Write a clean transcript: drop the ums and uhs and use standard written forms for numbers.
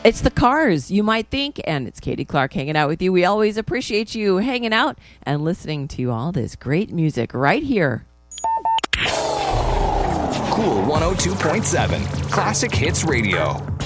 It's the Cars, you might think, and it's Katie Clark hanging out with you. We always appreciate you hanging out and listening to all this great music right here. Cool 102.7 Classic Hits Radio.